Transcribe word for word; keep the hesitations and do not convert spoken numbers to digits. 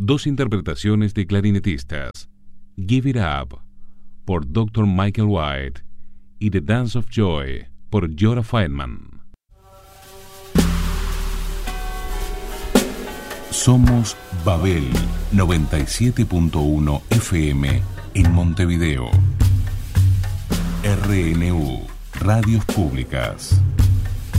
dos interpretaciones de clarinetistas, Give It Up, por doctor Michael White, y The Dance of Joy, por Jorah Feldman. Somos Babel noventa y siete punto uno F M en Montevideo. R N U, Radios Públicas.